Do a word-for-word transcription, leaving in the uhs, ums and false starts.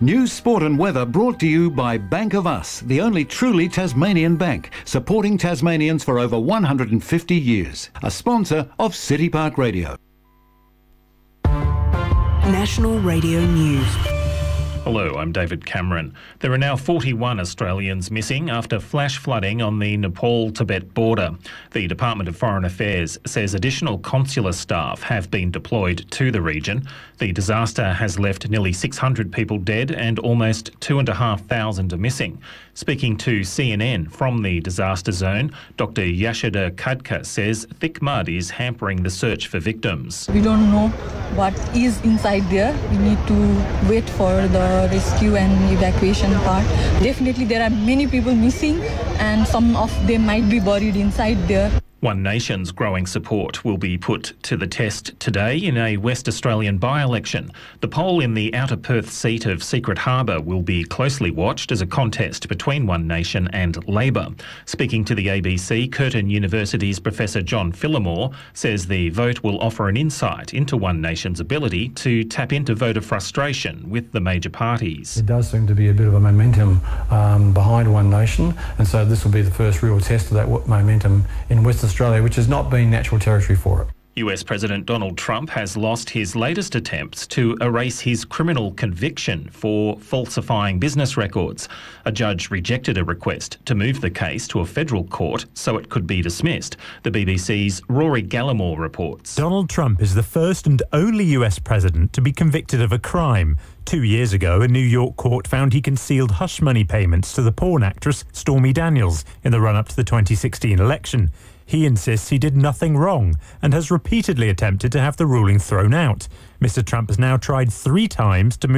News, sport and weather brought to you by Bank of Us, the only truly Tasmanian bank, supporting Tasmanians for over one hundred fifty years. A sponsor of City Park Radio. National Radio News. Hello, I'm David Cameron. There are now forty-one Australians missing after flash flooding on the Nepal-Tibet border. The Department of Foreign Affairs says additional consular staff have been deployed to the region. The disaster has left nearly six hundred people dead and almost two thousand five hundred are missing. Speaking to C N N from the disaster zone, Doctor Yashada Khadka says thick mud is hampering the search for victims. We don't know what is inside there. We need to wait for the rescue and evacuation part. Definitely there are many people missing and some of them might be buried inside there. One Nation's growing support will be put to the test today in a West Australian by-election. The poll in the Outer Perth seat of Secret Harbour will be closely watched as a contest between One Nation and Labor. Speaking to the A B C, Curtin University's Professor John Phillimore says the vote will offer an insight into One Nation's ability to tap into voter frustration with the major parties. It does seem to be a bit of a momentum um, behind One Nation, and so this will be the first real test of that momentum in West Australia. Australia, which has not been natural territory for it. U S President Donald Trump has lost his latest attempts to erase his criminal conviction for falsifying business records. A judge rejected a request to move the case to a federal court so it could be dismissed. The B B C's Rory Gallimore reports. Donald Trump is the first and only U S president to be convicted of a crime. Two years ago, a New York court found he concealed hush money payments to the porn actress Stormy Daniels in the run-up to the twenty sixteen election. He insists he did nothing wrong and has repeatedly attempted to have the ruling thrown out. Mister Trump has now tried three times to move